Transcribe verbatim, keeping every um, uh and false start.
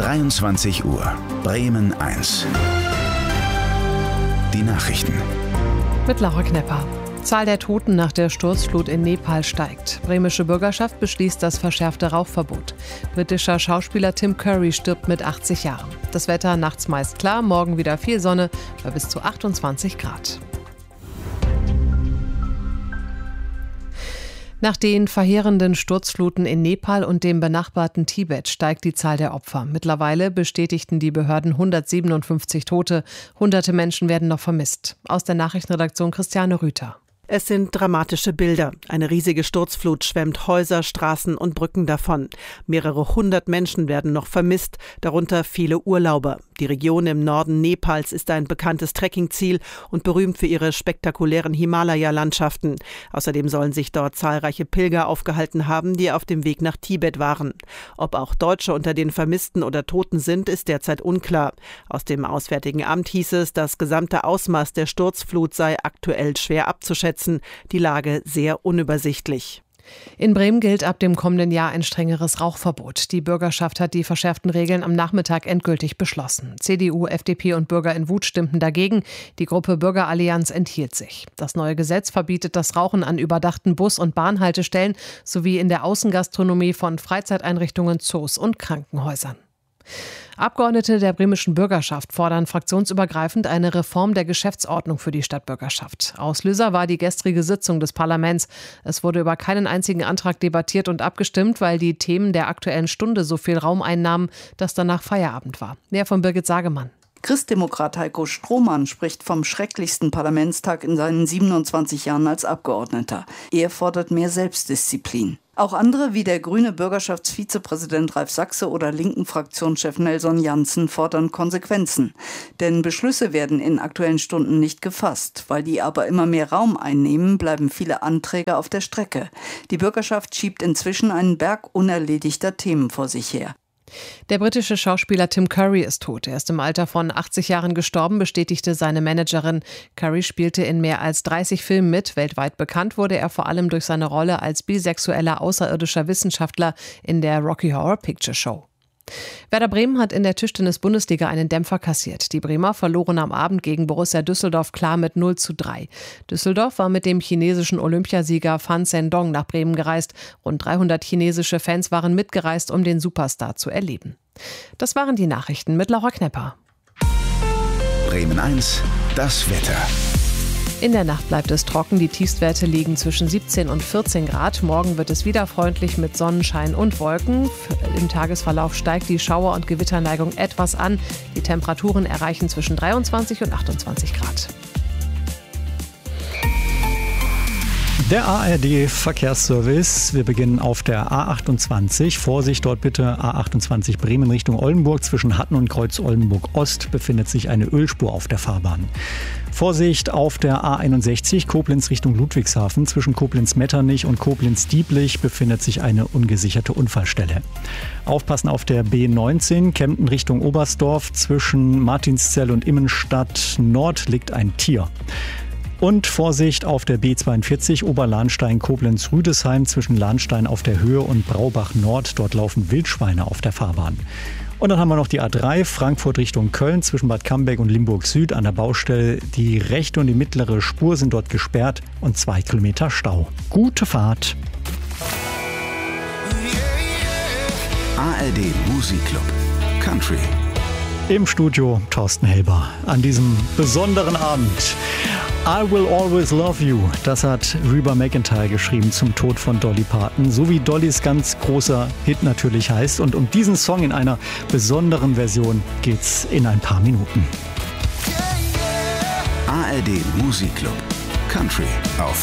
dreiundzwanzig Uhr, Bremen eins. Die Nachrichten. Mit Laura Knepper. Zahl der Toten nach der Sturzflut in Nepal steigt. Bremische Bürgerschaft beschließt das verschärfte Rauchverbot. Britischer Schauspieler Tim Curry stirbt mit achtzig Jahren. Das Wetter nachts meist klar, morgen wieder viel Sonne bei bis zu achtundzwanzig Grad. Nach den verheerenden Sturzfluten in Nepal und dem benachbarten Tibet steigt die Zahl der Opfer. Mittlerweile bestätigten die Behörden hundertsiebenundfünfzig Tote. Hunderte Menschen werden noch vermisst. Aus der Nachrichtenredaktion Christiane Rüther. Es sind dramatische Bilder. Eine riesige Sturzflut schwemmt Häuser, Straßen und Brücken davon. Mehrere hundert Menschen werden noch vermisst, darunter viele Urlauber. Die Region im Norden Nepals ist ein bekanntes Trekkingziel und berühmt für ihre spektakulären Himalaya-Landschaften. Außerdem sollen sich dort zahlreiche Pilger aufgehalten haben, die auf dem Weg nach Tibet waren. Ob auch Deutsche unter den Vermissten oder Toten sind, ist derzeit unklar. Aus dem Auswärtigen Amt hieß es, das gesamte Ausmaß der Sturzflut sei aktuell schwer abzuschätzen. Die Lage sehr unübersichtlich. In Bremen gilt ab dem kommenden Jahr ein strengeres Rauchverbot. Die Bürgerschaft hat die verschärften Regeln am Nachmittag endgültig beschlossen. C D U, F D P und Bürger in Wut stimmten dagegen. Die Gruppe Bürgerallianz enthielt sich. Das neue Gesetz verbietet das Rauchen an überdachten Bus- und Bahnhaltestellen sowie in der Außengastronomie von Freizeiteinrichtungen, Zoos und Krankenhäusern. Abgeordnete der bremischen Bürgerschaft fordern fraktionsübergreifend eine Reform der Geschäftsordnung für die Stadtbürgerschaft. Auslöser war die gestrige Sitzung des Parlaments. Es wurde über keinen einzigen Antrag debattiert und abgestimmt, weil die Themen der Aktuellen Stunde so viel Raum einnahmen, dass danach Feierabend war. Mehr von Birgit Sagemann. Christdemokrat Heiko Strohmann spricht vom schrecklichsten Parlamentstag in seinen siebenundzwanzig Jahren als Abgeordneter. Er fordert mehr Selbstdisziplin. Auch andere wie der grüne Bürgerschaftsvizepräsident Ralf Sachse oder linken Fraktionschef Nelson Janssen fordern Konsequenzen. Denn Beschlüsse werden in Aktuellen Stunden nicht gefasst. Weil die aber immer mehr Raum einnehmen, bleiben viele Anträge auf der Strecke. Die Bürgerschaft schiebt inzwischen einen Berg unerledigter Themen vor sich her. Der britische Schauspieler Tim Curry ist tot. Er ist im Alter von achtzig Jahren gestorben, bestätigte seine Managerin. Curry spielte in mehr als dreißig Filmen mit. Weltweit bekannt wurde er vor allem durch seine Rolle als bisexueller außerirdischer Wissenschaftler in der Rocky Horror Picture Show. Werder Bremen hat in der Tischtennis-Bundesliga einen Dämpfer kassiert. Die Bremer verloren am Abend gegen Borussia Düsseldorf klar mit null zu drei. Düsseldorf war mit dem chinesischen Olympiasieger Fan Zhendong nach Bremen gereist. Rund dreihundert chinesische Fans waren mitgereist, um den Superstar zu erleben. Das waren die Nachrichten mit Laura Knepper. Bremen eins, das Wetter. In der Nacht bleibt es trocken, die Tiefstwerte liegen zwischen siebzehn und vierzehn Grad. Morgen wird es wieder freundlich mit Sonnenschein und Wolken. Im Tagesverlauf steigt die Schauer- und Gewitterneigung etwas an. Die Temperaturen erreichen zwischen dreiundzwanzig und achtundzwanzig Grad. Der A R D-Verkehrsservice. Wir beginnen auf der A achtundzwanzig. Vorsicht dort bitte, A achtundzwanzig Bremen Richtung Oldenburg. Zwischen Hatten und Kreuz Oldenburg Ost befindet sich eine Ölspur auf der Fahrbahn. Vorsicht auf der A einundsechzig Koblenz Richtung Ludwigshafen. Zwischen Koblenz-Metternich und Koblenz-Dieblich befindet sich eine ungesicherte Unfallstelle. Aufpassen auf der B neunzehn Kempten Richtung Oberstdorf. Zwischen Martinszell und Immenstadt Nord liegt ein Tier. Und Vorsicht auf der B zweiundvierzig Oberlahnstein Koblenz-Rüdesheim zwischen Lahnstein auf der Höhe und Braubach Nord. Dort laufen Wildschweine auf der Fahrbahn. Und dann haben wir noch die A drei Frankfurt Richtung Köln zwischen Bad Camberg und Limburg Süd an der Baustelle. Die rechte und die mittlere Spur sind dort gesperrt und zwei Kilometer Stau. Gute Fahrt. A R D Musikclub Country. Im Studio Thorsten Helber an diesem besonderen Abend. I Will Always Love You, das hat Reba McEntire geschrieben zum Tod von Dolly Parton, so wie Dollys ganz großer Hit natürlich heißt. Und um diesen Song in einer besonderen Version geht's in ein paar Minuten. A R D Musikclub Country auf